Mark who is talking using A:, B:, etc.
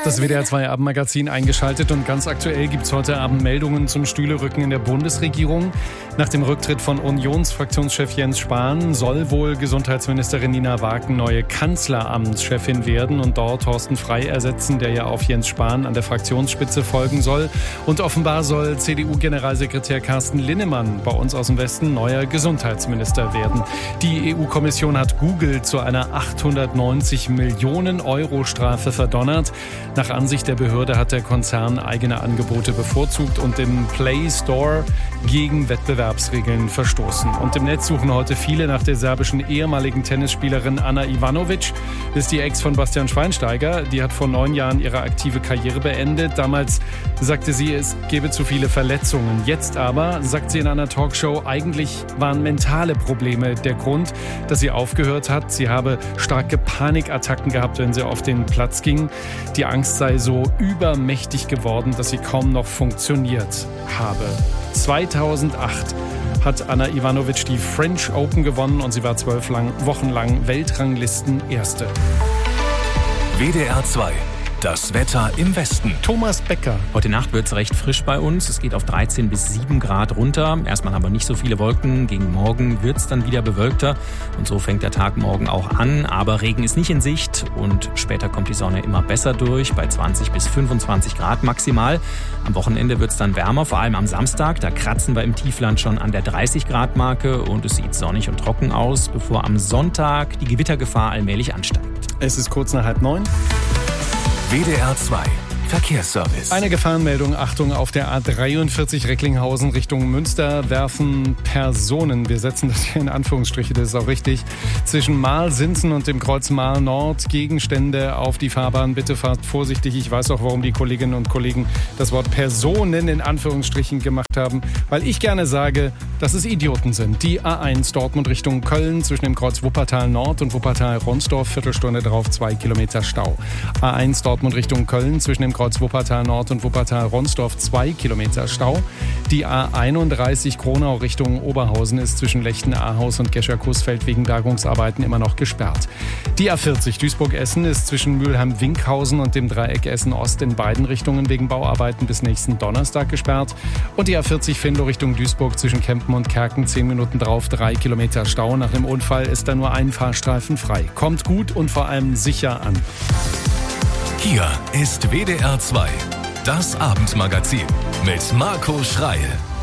A: Das WDR 2 Abendmagazin eingeschaltet und ganz aktuell gibt es heute Abend Meldungen zum Stühlerücken in der Bundesregierung. Nach dem Rücktritt von Unionsfraktionschef Jens Spahn soll wohl Gesundheitsministerin Nina Wagen neue Kanzleramtschefin werden und dort Thorsten Frey ersetzen, der ja auf Jens Spahn an der Fraktionsspitze folgen soll. Und offenbar soll CDU-Generalsekretär Carsten Linnemann bei uns aus dem Westen neuer Gesundheitsminister werden. Die EU-Kommission hat Google zu einer 890 Millionen Euro Strafe verdonnert. Nach Ansicht der Behörde hat der Konzern eigene Angebote bevorzugt und im Play Store gegen Wettbewerbsregeln verstoßen. Und im Netz suchen heute viele nach der serbischen ehemaligen Tennisspielerin Ana Ivanovic. Das ist die Ex von Bastian Schweinsteiger. Die hat vor 9 Jahren ihre aktive Karriere beendet. Damals sagte sie, es gebe zu viele Verletzungen. Jetzt aber, sagt sie in einer Talkshow, eigentlich waren mentale Probleme der Grund, dass sie aufgehört hat. Sie habe starke Panikattacken gehabt, wenn sie auf den Platz ging. Die Angst sei so übermächtig geworden, dass sie kaum noch funktioniert habe. 2008 hat Ana Ivanovic die French Open gewonnen und sie war 12 Wochen lang Weltranglisten-Erste.
B: WDR 2. Das Wetter im Westen.
A: Thomas Becker.
C: Heute Nacht wird es recht frisch bei uns. Es geht auf 13 bis 7 Grad runter. Erstmal haben wir nicht so viele Wolken. Gegen morgen wird es dann wieder bewölkter. Und so fängt der Tag morgen auch an. Aber Regen ist nicht in Sicht. Und später kommt die Sonne immer besser durch. Bei 20 bis 25 Grad maximal. Am Wochenende wird es dann wärmer. Vor allem am Samstag. Da kratzen wir im Tiefland schon an der 30-Grad-Marke. Und es sieht sonnig und trocken aus, bevor am Sonntag die Gewittergefahr allmählich ansteigt.
A: Es ist kurz nach 8:30.
B: WDR 2 Verkehrsservice.
A: Eine Gefahrenmeldung, Achtung, auf der A43 Recklinghausen Richtung Münster werfen Personen, wir setzen das hier in Anführungsstriche, das ist auch richtig, zwischen Marl-Sinzen und dem Kreuz Marl-Nord Gegenstände auf die Fahrbahn. Bitte fahrt vorsichtig. Ich weiß auch, warum die Kolleginnen und Kollegen das Wort Personen in Anführungsstrichen gemacht haben, weil ich gerne sage, dass es Idioten sind. Die A1 Dortmund Richtung Köln zwischen dem Kreuz Wuppertal Nord und Wuppertal Ronsdorf, Viertelstunde drauf 2 Kilometer Stau. A1 Dortmund Richtung Köln zwischen dem Kreuz Wuppertal Nord und Wuppertal Ronsdorf 2 Kilometer Stau. Die A31 Kronau Richtung Oberhausen ist zwischen Lechten-Ahaus und Gescher-Coesfeld wegen Bergungsarbeiten immer noch gesperrt. Die A40 Duisburg-Essen ist zwischen Mülheim-Winkhausen und dem Dreieck Essen-Ost in beiden Richtungen wegen Bauarbeiten bis nächsten Donnerstag gesperrt. Und die A40 Venlo Richtung Duisburg zwischen Kempen und Kerken 10 Minuten drauf 3 Kilometer Stau. Nach dem Unfall ist da nur ein Fahrstreifen frei. Kommt gut und vor allem sicher an.
B: Hier ist WDR 2, das Abendmagazin mit Marco Schreil.